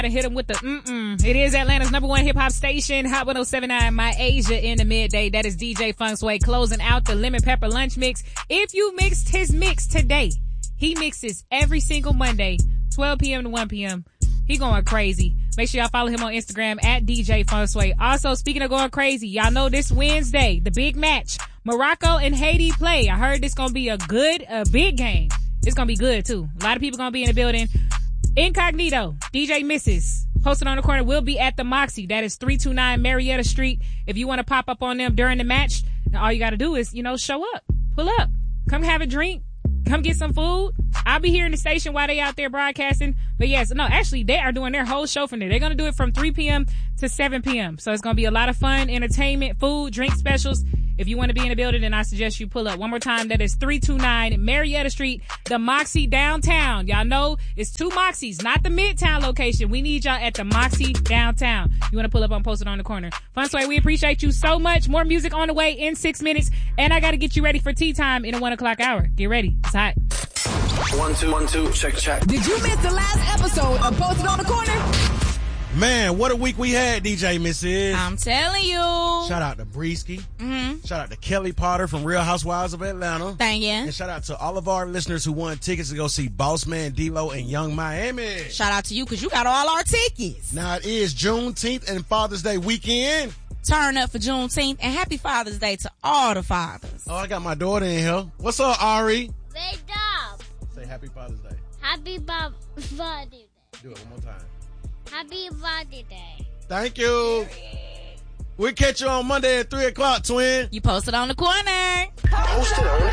To hit them with the It is Atlanta's number one hip-hop station, Hot 107.9, My Asia in the midday. That is DJ Funk Sway closing out the Lemon Pepper Lunch Mix. If you mixed his mix today, he mixes every single Monday, 12 p.m. to 1 p.m. He going crazy. Make sure y'all follow him on Instagram at DJ Funk Sway. Also, speaking of going crazy, y'all know this Wednesday, the big match, Morocco and Haiti play. I heard this gonna be a big game. It's gonna be good too. A lot of people gonna be in the building. Incognito, DJ Mrs. Posted on the Corner will be at the Moxie. That is 329 Marietta Street. If you want to pop up on them during the match, all you got to do is, show up. Pull up. Come have a drink. Come get some food. I'll be here in the station while they out there broadcasting. But yes, no, actually, they are doing their whole show from there. They're going to do it from 3 p.m. to 7 p.m. So it's going to be a lot of fun, entertainment, food, drink specials. If you want to be in the building, then I suggest you pull up. One more time, that is 329 Marietta Street, the Moxie downtown. Y'all know it's 2 Moxies, not the Midtown location. We need y'all at the Moxie downtown. You want to pull up on Posted on the Corner. Fun Sway, we appreciate you so much. More music on the way in 6 minutes. And I got to get you ready for tea time in the 1 o'clock hour. Get ready. It's hot. 1 2 1 2 check. Did you miss the last episode of Posted on the Corner? Man, what a week we had, DJ Mrs. I'm telling you. Shout out to Breesky. Shout out to Kelly Potter from Real Housewives of Atlanta. Thank you. And shout out to all of our listeners who won tickets to go see Boss Man D-Lo and Young Miami. Shout out to you because you got all our tickets. Now it is Juneteenth and Father's Day weekend. Turn up for Juneteenth and happy Father's Day to all the fathers. Oh, I got my daughter in here. What's up, Ari? Wake up. Say happy Father's Day. Happy Father's Day. Do it one more time. Happy Father's Day. Thank you. We'll catch you on Monday at 3 o'clock, twin. You Posted on the Corner. Posted on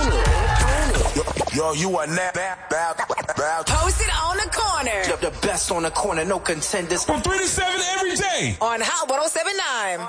the Corner. Yo, you are now Posted on the Corner. the best on the corner, no contenders. From 3 to 7 every day. On Hot 107.9.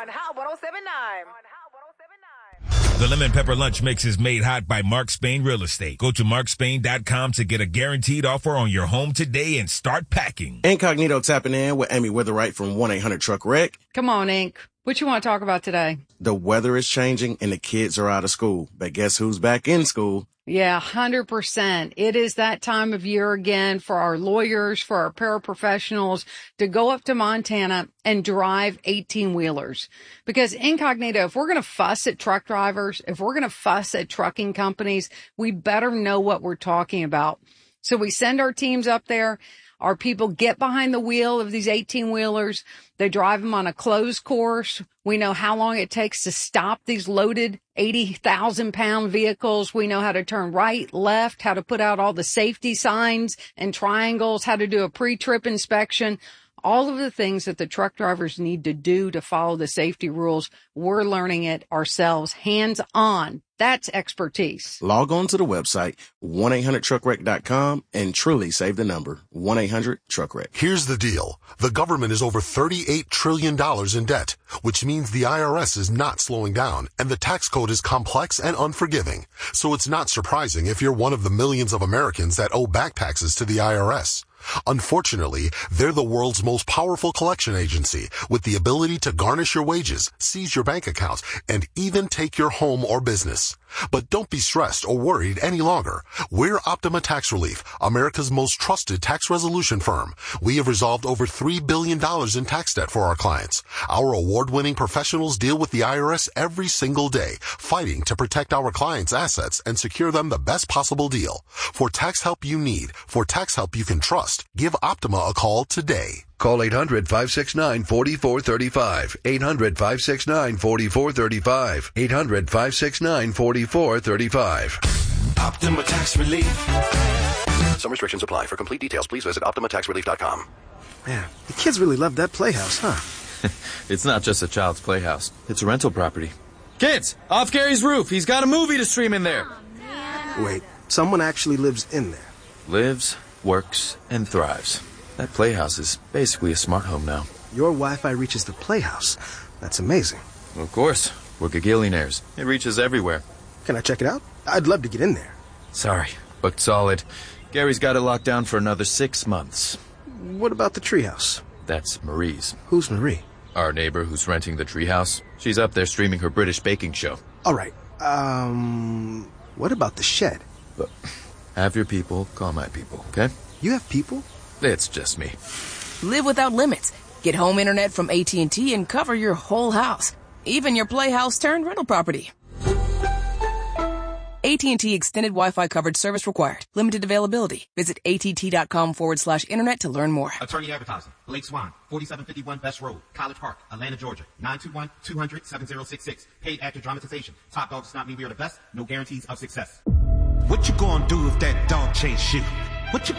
The Lemon Pepper Lunch Mix is made hot by Mark Spain Real Estate. Go to markspain.com to get a guaranteed offer on your home today and start packing. Incognito tapping in with Amy Witherite from 1-800-TRUCK-WRECK. Come on, Ink. What you want to talk about today? The weather is changing and the kids are out of school. But guess who's back in school? Yeah, 100%. It is that time of year again for our lawyers, for our paraprofessionals to go up to Montana and drive 18-wheelers. Because Incognito, if we're going to fuss at truck drivers, if we're going to fuss at trucking companies, we better know what we're talking about. So we send our teams up there. Our people get behind the wheel of these 18-wheelers. They drive them on a closed course. We know how long it takes to stop these loaded 80,000-pound vehicles. We know how to turn right, left, how to put out all the safety signs and triangles, how to do a pre-trip inspection. All of the things that the truck drivers need to do to follow the safety rules, we're learning it ourselves, hands-on. That's expertise. Log on to the website, 1-800-TRUCKWRECK.com, and truly save the number, 1-800-TRUCK-WRECK. Here's the deal. The government is over $38 trillion in debt, which means the IRS is not slowing down, and the tax code is complex and unforgiving. So it's not surprising if you're one of the millions of Americans that owe back taxes to the IRS. Unfortunately, they're the world's most powerful collection agency with the ability to garnish your wages, seize your bank accounts, and even take your home or business. But don't be stressed or worried any longer. We're Optima Tax Relief, America's most trusted tax resolution firm. We have resolved over $3 billion in tax debt for our clients. Our award-winning professionals deal with the IRS every single day, fighting to protect our clients' assets and secure them the best possible deal. For tax help you need, for tax help you can trust, give Optima a call today. Call 800-569-4435. 800-569-4435. 800-569-4435. Optima Tax Relief. Some restrictions apply. For complete details, please visit OptimaTaxRelief.com. Man, the kids really love that playhouse, huh? It's not just a child's playhouse. It's a rental property. Kids, off Gary's roof. He's got a movie to stream in there. Wait, someone actually lives in there? Lives, works, and thrives. That playhouse is basically a smart home now. Your Wi-Fi reaches the playhouse. That's amazing. Of course. We're gagillionaires. It reaches everywhere. Can I check it out? I'd love to get in there. Sorry, booked solid. Gary's got it locked down for another 6 months. What about the treehouse? That's Marie's. Who's Marie? Our neighbor who's renting the treehouse. She's up there streaming her British baking show. All right. What about the shed? But have your people call my people, okay? You have people? It's just me. Live without limits. Get home internet from AT&T and cover your whole house. Even your playhouse turned rental property. AT&T Extended Wi-Fi coverage service required. Limited availability. Visit att.com/internet to learn more. Attorney advertising. Blake Swan, 4751 Best Road, College Park, Atlanta, Georgia. 921-200-7066. Paid actor dramatization. Top Dog does not mean we are the best. No guarantees of success. What you gonna do if that dog chase you? What you